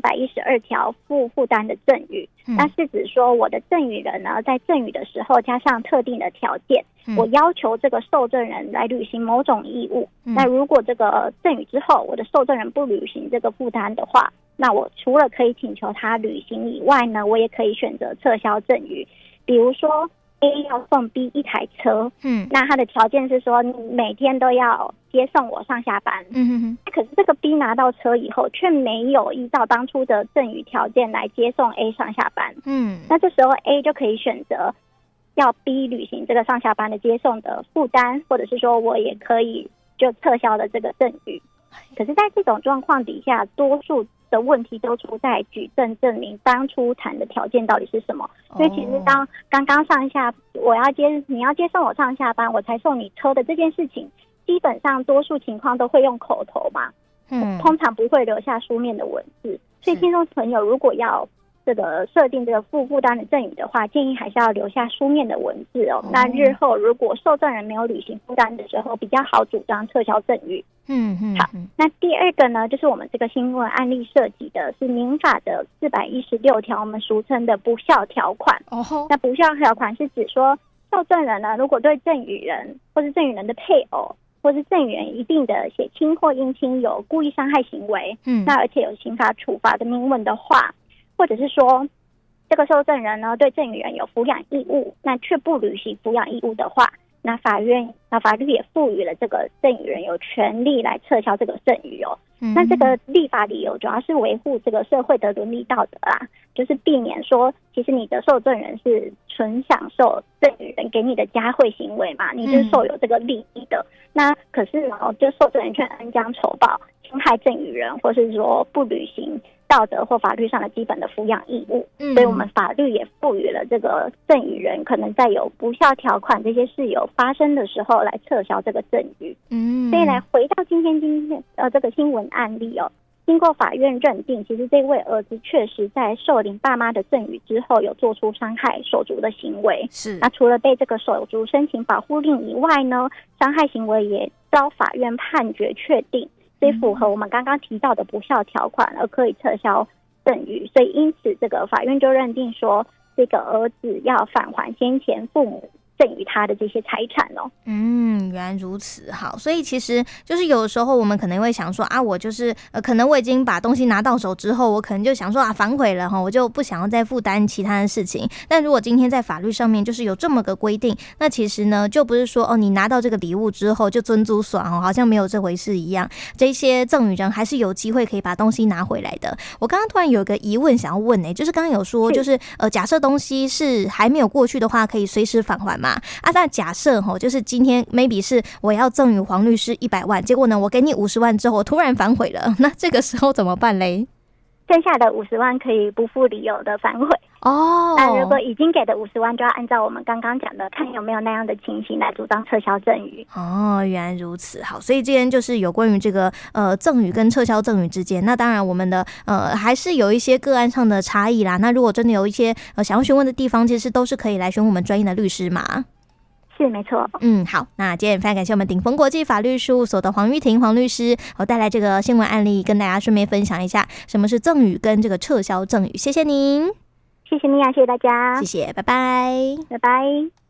312条负担的赠与，那是指说我的赠与人呢，在赠与的时候加上特定的条件，我要求这个受赠人来履行某种义务，那如果这个赠与之后，我的受赠人不履行这个负担的话，那我除了可以请求他履行以外呢，我也可以选择撤销赠与。比如说 A 要送 B 一台车，那他的条件是说你每天都要接送我上下班，可是这个 B 拿到车以后却没有依照当初的赠与条件来接送 A 上下班，那这时候 A 就可以选择要 B 履行这个上下班的接送的负担，或者是说我也可以就撤销了这个赠与。可是在这种状况底下，多数的问题都出在举证证明当初谈的条件到底是什么。因为其实当刚刚上下你要接送我上下班，我才送你车的这件事情，基本上多数情况都会用口头嘛，通常不会留下书面的文字。所以听众朋友如果要这个设定这个负担的赠与的话，建议还是要留下书面的文字哦。那日后如果受赠人没有履行负担的时候，比较好主张撤销赠与。好，那第二个呢，就是我们这个新闻案例涉及的是民法的416条，我们俗称的不孝条款。那不孝条款是指说，受赠人呢，如果对赠与人或是赠与人的配偶或是赠与人一定的血亲或姻亲有故意伤害行为，那而且有刑法处罚的明文的话，或者是说这个受赠人呢对赠与人有抚养义务，那却不履行抚养义务的话，那法律也赋予了这个赠与人有权利来撤销这个赠与哦。那这个立法理由主要是维护这个社会的伦理道德啦，就是避免说其实你的受赠人是纯享受赠与人给你的加惠行为嘛，你是受有这个利益的。那可是呢，就受赠人却恩将仇报，侵害赠与人，或是说不履行道德或法律上的基本的抚养义务，所以我们法律也赋予了这个赠与人可能在有不孝条款这些事由发生的时候来撤销这个赠与。所以来回到今天这个新闻案例哦，经过法院认定，其实这位儿子确实在受领爸妈的赠与之后有做出伤害手足的行为，那除了被这个手足申请保护令以外呢，伤害行为也遭法院判决确定，所以符合我们刚刚提到的不孝条款而可以撤销赠与。所以因此这个法院就认定说，这个儿子要返还先前父母赠予他的这些财产哦。 原来如此。好，所以其实就是有的时候我们可能会想说啊，我就是可能我已经把东西拿到手之后，我可能就想说啊，反悔了哈，我就不想要再负担其他的事情。但如果今天在法律上面就是有这么个规定，那其实呢就不是说哦，你拿到这个礼物之后就遵足爽哦，好像没有这回事一样。这些赠与人还是有机会可以把东西拿回来的。我刚刚突然有一个疑问想要问就是刚刚有说就是假设东西是还没有过去的话，可以随时返还嘛？那假设就是今天 maybe 是我要赠与黄律师100万，结果呢我给你50万之后我突然反悔了，那这个时候怎么办嘞？ 剩下的50万可以不负理由的反悔那如果已经给的50万，就要按照我们刚刚讲的，看有没有那样的情形来主张撤销赠与。 原来如此。好，所以今天就是有关于这个赠与跟撤销赠与之间，那当然我们的还是有一些个案上的差异啦。那如果真的有一些想要询问的地方，其实都是可以来询问我们专业的律师嘛。 是没错。 好，那今天非常感谢我们鼎丰国际法律事务所的黄玉婷黄律师，带来这个新闻案例，跟大家顺便分享一下什么是赠与跟这个撤销赠与。谢谢您。 谢谢你啊，谢谢大家。 谢谢，拜拜。 拜拜。